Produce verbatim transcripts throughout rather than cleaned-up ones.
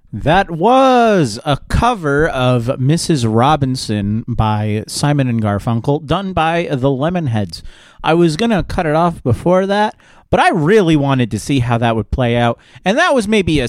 That was a cover of Missus Robinson by Simon and Garfunkel, done by the Lemonheads. I was going to cut it off before that, but I really wanted to see how that would play out. And that was maybe a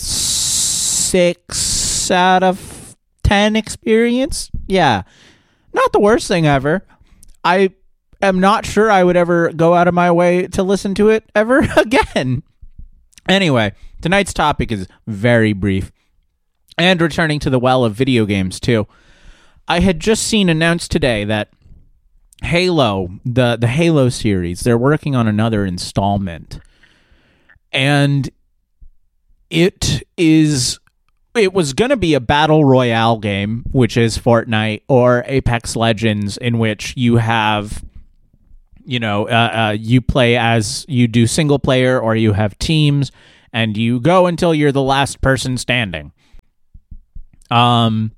six out of ten experience. Yeah, not the worst thing ever. I am not sure I would ever go out of my way to listen to it ever again. Anyway, tonight's topic is very brief. And returning to the well of video games, too. I had just seen announced today that Halo, the, the Halo series, they're working on another installment. And it is... It was going to be a battle royale game, which is Fortnite, or Apex Legends, in which you have... You know, uh, uh, you play as... You do single player, or you have teams, and you go until you're the last person standing. Um,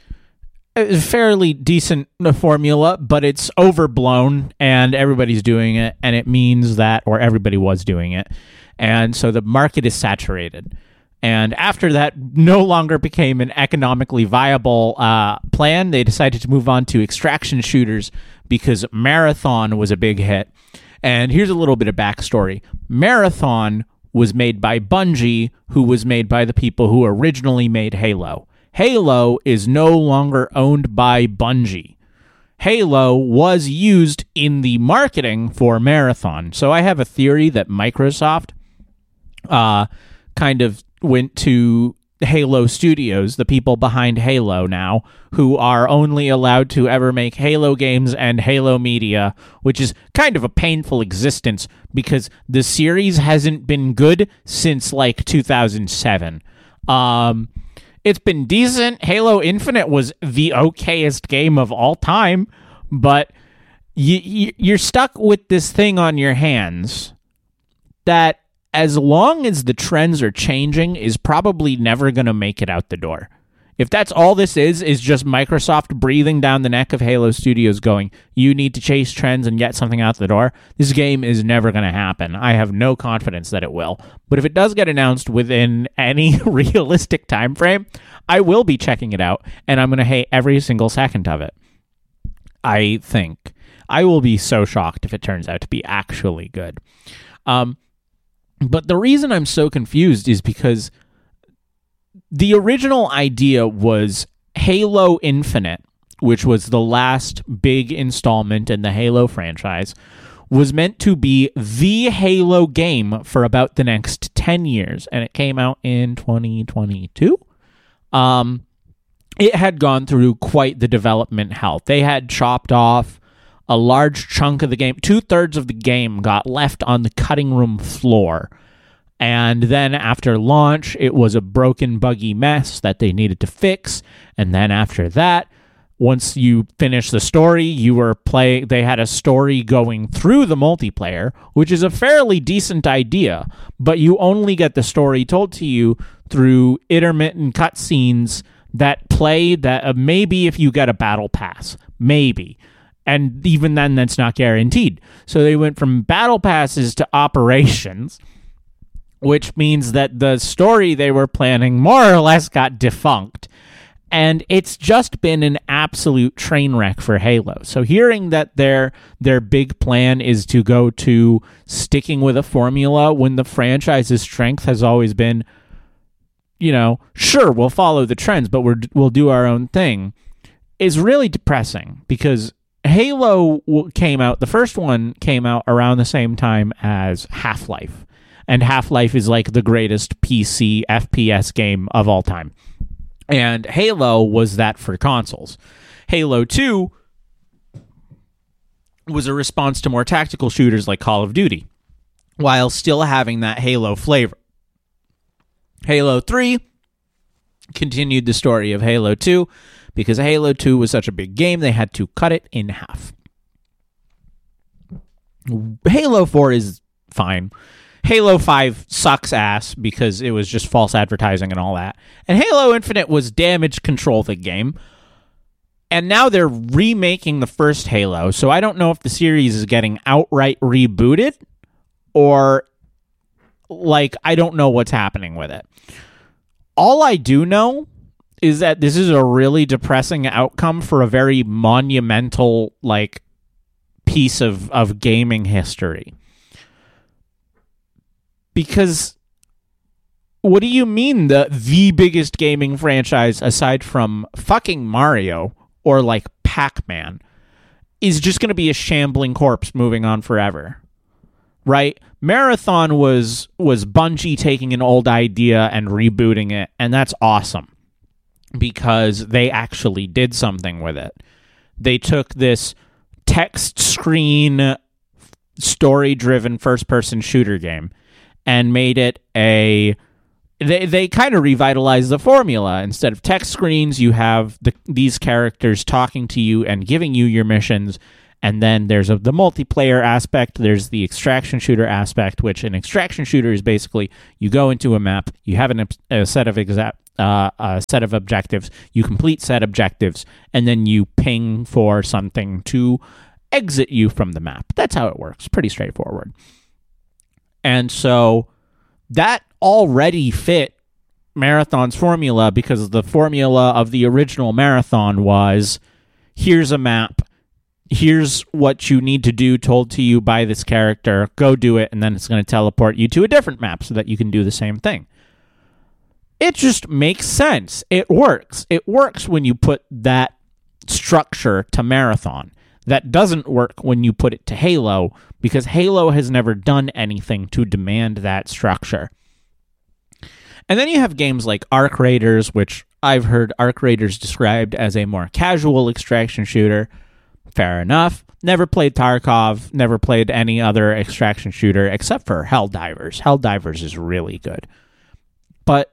a fairly decent formula, but it's overblown and everybody's doing it, and it means that, or everybody was doing it, and so the market is saturated. And after that no longer became an economically viable uh, plan, they decided to move on to extraction shooters because Marathon was a big hit. And here's a little bit of backstory. Marathon was made by Bungie, who was made by the people who originally made Halo. Halo is no longer owned by Bungie. Halo was used in the marketing for Marathon. So I have a theory that Microsoft uh, kind of went to Halo Studios, the people behind Halo now, who are only allowed to ever make Halo games and Halo media, which is kind of a painful existence because the series hasn't been good since like two thousand seven. Um... It's been decent. Halo Infinite was the okayest game of all time, but you, you, you're stuck with this thing on your hands that, as long as the trends are changing, is probably never going to make it out the door. If that's all this is, is just Microsoft breathing down the neck of Halo Studios going, you need to chase trends and get something out the door, this game is never going to happen. I have no confidence that it will. But if it does get announced within any realistic time frame, I will be checking it out, and I'm going to hate every single second of it. I think. I will be so shocked if it turns out to be actually good. Um, but the reason I'm so confused is because the original idea was Halo Infinite, which was the last big installment in the Halo franchise, was meant to be the Halo game for about the next ten years, and it came out in twenty twenty-two. Um, it had gone through quite the development hell. They had chopped off a large chunk of the game. Two-thirds of the game got left on the cutting room floor. And then after launch, it was a broken, buggy mess that they needed to fix. And then after that, once you finish the story, you were playing. They had a story going through the multiplayer, which is a fairly decent idea, but you only get the story told to you through intermittent cutscenes that play that uh, maybe if you get a battle pass, maybe. And even then, that's not guaranteed. So they went from battle passes to operations, which means that the story they were planning more or less got defunct. And it's just been an absolute train wreck for Halo. So hearing that their their big plan is to go to sticking with a formula when the franchise's strength has always been, you know, sure, we'll follow the trends, but we're, we'll do our own thing, is really depressing because Halo came out, the first one came out around the same time as Half-Life. And Half-Life is like the greatest P C F P S game of all time. And Halo was that for consoles. Halo two was a response to more tactical shooters like Call of Duty, while still having that Halo flavor. Halo three continued the story of Halo two, because Halo two was such a big game, they had to cut it in half. Halo four is fine. Halo five sucks ass because it was just false advertising and all that. And Halo Infinite was damage control the game. And now they're remaking the first Halo, so I don't know if the series is getting outright rebooted or, like, I don't know what's happening with it. All I do know is that this is a really depressing outcome for a very monumental, like, piece of, of gaming history. Because what do you mean the the biggest gaming franchise aside from fucking Mario or like Pac-Man is just going to be a shambling corpse moving on forever? Right? Marathon was was Bungie taking an old idea and rebooting it, and that's awesome because they actually did something with it. They took this text screen story-driven first-person shooter game and made it a... They they kind of revitalized the formula. Instead of text screens, you have the, these characters talking to you and giving you your missions, and then there's a, the multiplayer aspect, there's the extraction shooter aspect, which an extraction shooter is basically you go into a map, you have an, a set of exa- uh, a set of objectives, you complete said objectives, and then you ping for something to exit you from the map. That's how it works. Pretty straightforward. And so that already fit Marathon's formula because the formula of the original Marathon was, here's a map, here's what you need to do told to you by this character, go do it, and then it's going to teleport you to a different map so that you can do the same thing. It just makes sense. It works. It works when you put that structure to Marathon. That doesn't work when you put it to Halo, because Halo has never done anything to demand that structure. And then you have games like Arc Raiders, which I've heard Arc Raiders described as a more casual extraction shooter. Fair enough. Never played Tarkov, never played any other extraction shooter except for Helldivers. Helldivers is really good. But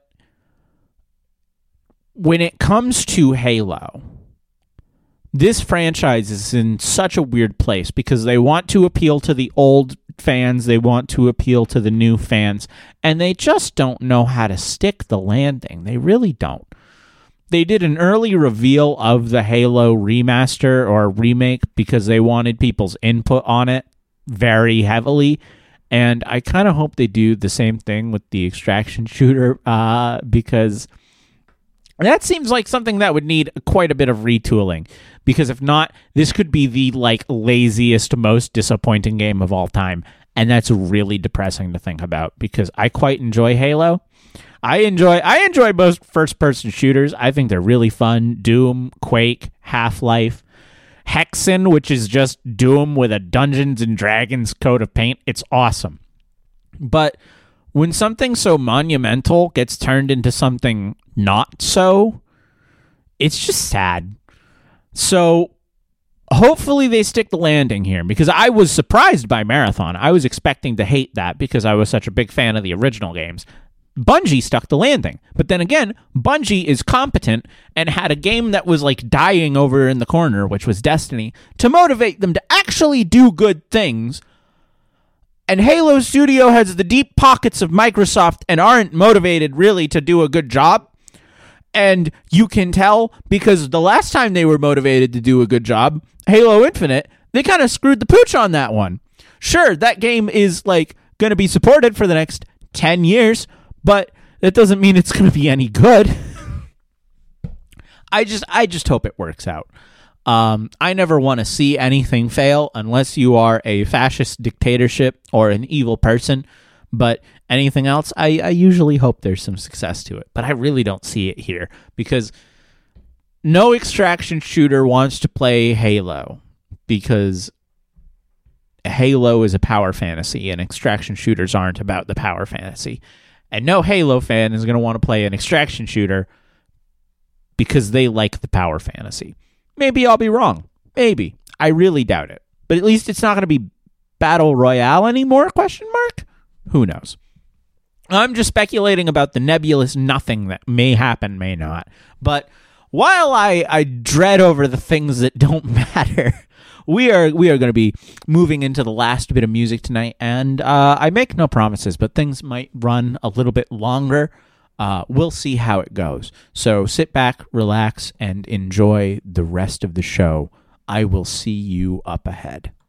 when it comes to Halo, this franchise is in such a weird place because they want to appeal to the old fans, they want to appeal to the new fans, and they just don't know how to stick the landing. They really don't. They did an early reveal of the Halo remaster or remake because they wanted people's input on it very heavily, and I kind of hope they do the same thing with the extraction shooter uh, because that seems like something that would need quite a bit of retooling, because if not, this could be the like laziest, most disappointing game of all time, and that's really depressing to think about because I quite enjoy Halo. I enjoy I enjoy most first-person shooters. I think they're really fun. Doom, Quake, Half-Life, Hexen, which is just Doom with a Dungeons and Dragons coat of paint. It's awesome. But when something so monumental gets turned into something not so, it's just sad. So hopefully they stick the landing here, because I was surprised by Marathon. I was expecting to hate that because I was such a big fan of the original games. Bungie stuck the landing. But then again, Bungie is competent and had a game that was like dying over in the corner, which was Destiny, to motivate them to actually do good things. And Halo Studio has the deep pockets of Microsoft and aren't motivated really to do a good job. And you can tell because the last time they were motivated to do a good job, Halo Infinite, they kind of screwed the pooch on that one. Sure, that game is like going to be supported for the next ten years, but that doesn't mean it's going to be any good. I just I just hope it works out. Um, I never want to see anything fail unless you are a fascist dictatorship or an evil person. But anything else, I, I usually hope there's some success to it. But I really don't see it here because no extraction shooter wants to play Halo because Halo is a power fantasy and extraction shooters aren't about the power fantasy. And no Halo fan is going to want to play an extraction shooter because they like the power fantasy. Maybe I'll be wrong. Maybe. I really doubt it. But at least it's not going to be Battle Royale anymore, question mark? Who knows? I'm just speculating about the nebulous nothing that may happen, may not. But while I, I dread over the things that don't matter, we are we are going to be moving into the last bit of music tonight. And uh, I make no promises, but things might run a little bit longer. Uh, we'll see how it goes. So sit back, relax, and enjoy the rest of the show. I will see you up ahead.